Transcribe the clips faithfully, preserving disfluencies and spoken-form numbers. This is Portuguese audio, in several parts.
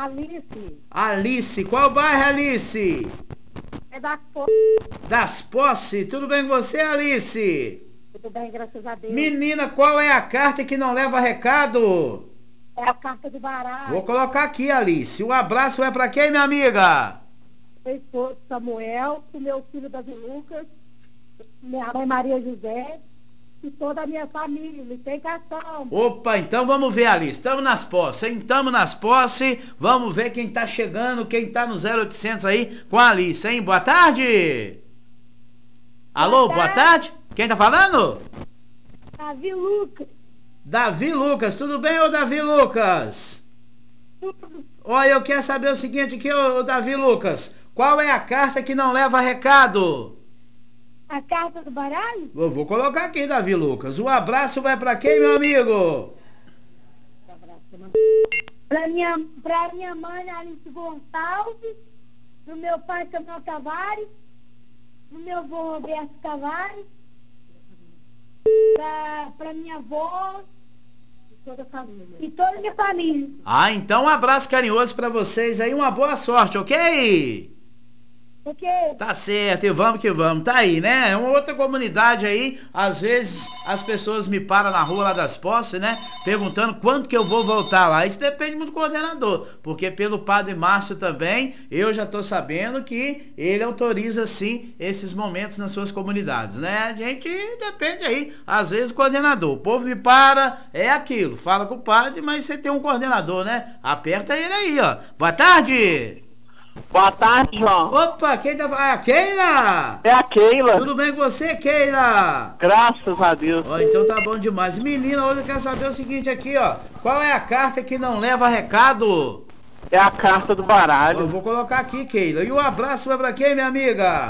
Alice. Alice, qual bairro, Alice? É da Posse. Das Posse, tudo bem com você, Alice? Tudo bem, graças a Deus. Menina, qual é a carta que não leva recado? É a carta do baralho. Vou colocar aqui, Alice. Um abraço vai pra quem, minha amiga? Meu esposo Samuel, pro meu filho Davi Lucas, minha mãe Maria José e toda a minha família, não tem cartão. Opa, então vamos ver, Alice. Estamos nas posses, hein? Estamos nas posses. Vamos ver quem tá chegando, quem tá no zero oitocentos aí com a Alice, hein? Boa tarde! Alô, boa tarde? Quem tá falando? Davi Lucas. Davi Lucas, tudo bem, ô Davi Lucas? Tudo. Olha, eu quero saber o seguinte aqui, ô Davi Lucas. Qual é a carta que não leva recado? A carta do baralho? Eu vou colocar aqui, Davi Lucas. O abraço vai pra quem, meu amigo? Pra minha, pra minha mãe, Alice Gonçalves, pro meu pai, Samuel Tavares, pro meu avô, Roberto Tavares, pra, pra minha avó e toda a família. E toda a minha família. Ah, então um abraço carinhoso pra vocês aí, uma boa sorte, ok? Porque Tá certo, e vamos que vamos. Tá aí, né? É uma outra comunidade aí. Às vezes as pessoas me param na rua lá das Posses, né? Perguntando quando que eu vou voltar lá. Isso depende muito do coordenador. Porque pelo Padre Márcio também, eu já tô sabendo que ele autoriza sim esses momentos nas suas comunidades, né? A gente depende aí, às vezes, do coordenador. O povo me para, é aquilo. Fala com o padre, mas você tem um coordenador, né? Aperta ele aí, ó. Boa tarde! Boa tarde, João. Opa, quem tá falando? Ah, Keila! É a Keila. Tudo bem com você, Keila? Graças a Deus. Ó, então tá bom demais. Menina, hoje eu quero saber o seguinte aqui, ó. Qual é a carta que não leva recado? É a carta do baralho. Eu vou colocar aqui, Keila. E o abraço vai pra quem, minha amiga?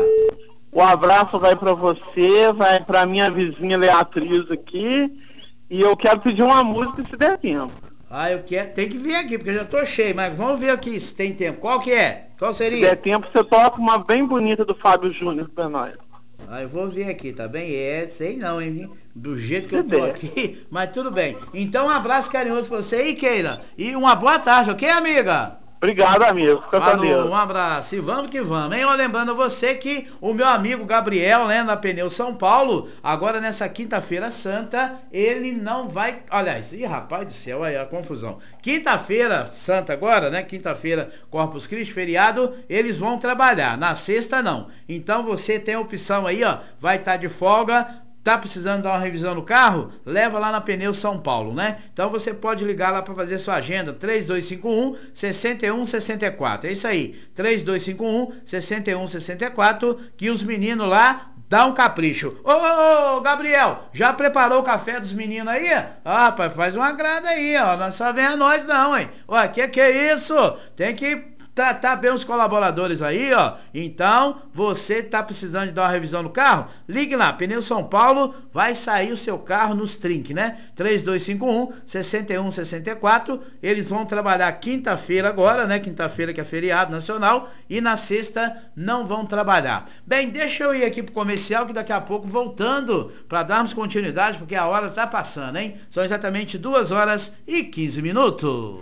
O abraço vai pra você, vai pra minha vizinha Leatriz aqui. E eu quero pedir uma música se der tempo. Ah, eu quero. Tem que vir aqui, porque eu já tô cheio, mas vamos ver aqui se tem tempo. Qual que é? Qual Se seria? der tempo, você toca uma bem bonita do Fábio Júnior pra nós. Ah, eu vou ver aqui, tá bem? É, sei não, hein? Do jeito que Se eu tô der. aqui, mas tudo bem. Então um abraço carinhoso pra você aí, Keila. E uma boa tarde, ok, amiga? Obrigado, amigo. Fica com Falou, Deus. um abraço e vamos que vamos, hein? Ó, lembrando você que o meu amigo Gabriel, né, na Pneu São Paulo, agora nessa quinta-feira santa, ele não vai... Aliás, ih, rapaz do céu, aí a confusão. Quinta-feira santa agora, né, quinta-feira Corpus Christi, feriado, eles vão trabalhar, na sexta não. Então você tem a opção aí, ó, vai estar de folga... Tá precisando dar uma revisão no carro? Leva lá na Pneu São Paulo, né? Então você pode ligar lá para fazer sua agenda, três dois cinco um, seis um seis quatro. É isso aí, três dois cinco um, seis um seis quatro, que os meninos lá dão um capricho. Ô, ô, ô, Gabriel, já preparou o café dos meninos aí? Ah, rapaz, faz um agrado aí, ó. Não só vem a nós não, hein? Ó, que que é isso? Tem que... Tá, tá bem os colaboradores aí, ó. Então, você tá precisando de dar uma revisão no carro? Ligue lá, Pneu São Paulo, vai sair o seu carro nos trinques, né? três dois cinco um, seis um seis quatro. Eles vão trabalhar quinta-feira agora, né? Quinta-feira que é feriado nacional. E na sexta não vão trabalhar. Bem, deixa eu ir aqui pro comercial, que daqui a pouco voltando para darmos continuidade, porque a hora tá passando, hein? São exatamente duas horas e quinze minutos.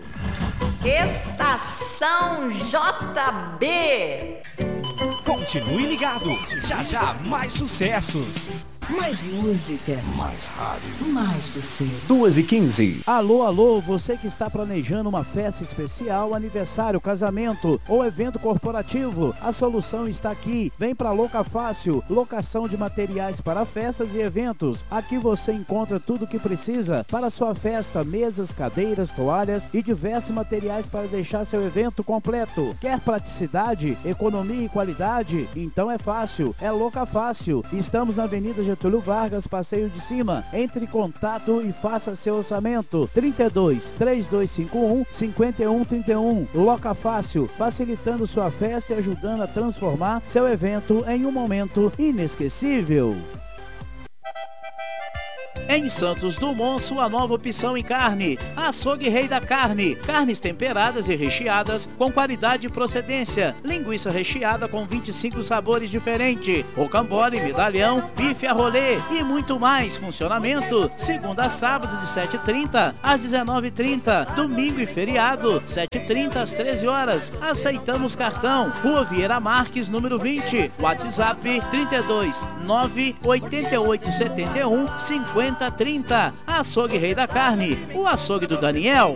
Estação J B. Continue ligado, já já mais sucessos. Mais música, Mais rádio. mais você. duas e quinze. Alô, alô, você que está planejando uma festa especial, aniversário, casamento ou evento corporativo, a solução está aqui. Vem para Loca Fácil, locação de materiais para festas e eventos. Aqui você encontra tudo o que precisa para sua festa, mesas, cadeiras, toalhas e diversos materiais para deixar seu evento completo. Quer praticidade, economia e qualidade? Então é fácil, é Loca Fácil. Estamos na Avenida Getúlio Vargas, Passeio de Cima. Entre em contato e faça seu orçamento. trinta e dois, três dois cinco um, cinco um três um. Loca Fácil, facilitando sua festa e ajudando a transformar seu evento em um momento inesquecível. Em Santos Dumont, sua nova opção em carne. Açougue Rei da Carne. Carnes temperadas e recheadas com qualidade e procedência. Linguiça recheada com vinte e cinco sabores diferentes. Rocambole, medalhão, bife a rolê e muito mais. Funcionamento segunda a sábado de sete e trinta às dezenove e trinta. Domingo e feriado, sete e trinta às treze horas. Aceitamos cartão. Rua Vieira Marques, número vinte. WhatsApp trinta e dois, nove oito oito sete um, cinquenta trinta. Açougue Rei da Carne, o açougue do Daniel.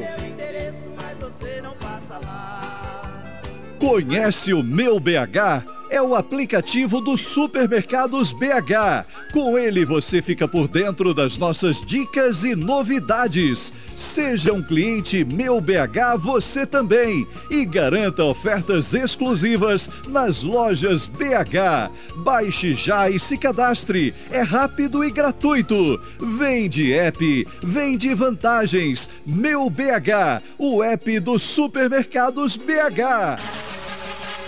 Conhece o Meu B H? É o aplicativo dos Supermercados B H. Com ele você fica por dentro das nossas dicas e novidades. Seja um cliente Meu B H você também e garanta ofertas exclusivas nas lojas B H. Baixe já e se cadastre. É rápido e gratuito. Vem de app, vem de vantagens. Meu B H, o app dos Supermercados B H.